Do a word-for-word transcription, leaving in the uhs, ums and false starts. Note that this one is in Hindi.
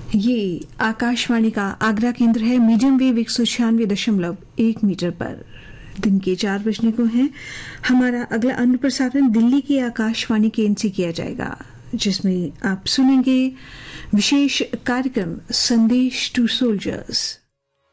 ये आकाशवाणी का आगरा केंद्र है। मीडियम वेव एक सौ छियानवे दशमलव एक मीटर पर दिन के चार बजने को है। हमारा अगला अन्य प्रसारण दिल्ली की आकाशवाणी केंद्र से किया जाएगा, जिसमें आप सुनेंगे विशेष कार्यक्रम संदेश टू सोल्जर्स।